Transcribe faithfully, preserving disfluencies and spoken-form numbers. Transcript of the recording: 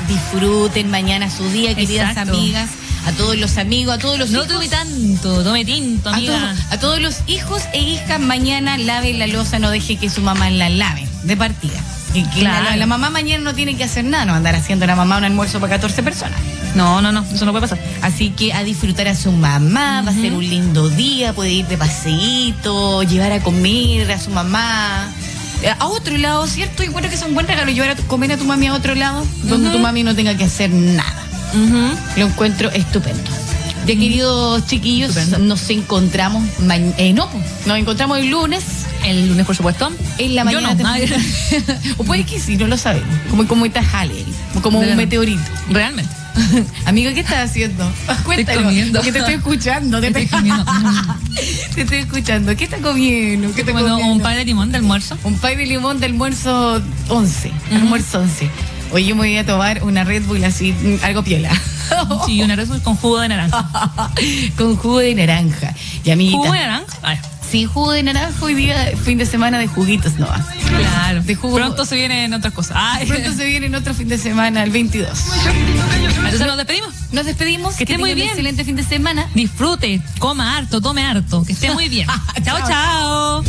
disfruten mañana su día, queridas Exacto. amigas, a todos los amigos, a todos los No hijos. tome tanto, tome tinto, A, amiga. to- a todos los hijos e hijas, mañana laven la loza, no deje que su mamá la lave, de partida. Que, que Claro. la, la mamá mañana no tiene que hacer nada, no va a andar haciendo la mamá un almuerzo para catorce personas. No, no, no, eso no puede pasar. Así que a disfrutar a su mamá, va a ser un lindo día, puede ir de paseíto, llevar a comer a su mamá. A otro lado, ¿cierto? Y bueno, que es un buen regalo llevar a tu- comer a tu mami a otro lado, donde tu mami no tenga que hacer nada. Uh-huh. Lo encuentro estupendo. Ya, queridos chiquillos, Estupendo. nos encontramos mañana. Eh, no, pues, nos encontramos el lunes El lunes, por supuesto. en la Yo mañana. no. temprano. O puede que sí, no lo sabemos. Como, como esta Halley, como un Bueno. meteorito. Realmente. Amiga, ¿qué estás haciendo? Cuéntalo, comiendo. que te estoy escuchando. Te, Estoy estoy... comiendo. te estoy escuchando. ¿Qué estás comiendo? ¿Qué estás Bueno, comiendo? un par de limón de almuerzo. Un pay de limón de almuerzo once. Almuerzo once. Hoy yo me voy a tomar una Red Bull así, mm, algo piola. Sí, una Red Bull con jugo de naranja. Con jugo de naranja. Y amiguita. ¿Jugo de naranja? Ay, Sí, jugo de naranja hoy día, fin de semana de juguitos, no. claro. De jugo- Pronto se vienen otras cosas. Ay. Pronto se viene en otro fin de semana, el veintidós. Entonces nos despedimos. Nos despedimos. Que esté muy tengan un bien. excelente fin de semana. Disfrute, coma harto, tome harto. Que esté muy bien. Chao, Chao. chao.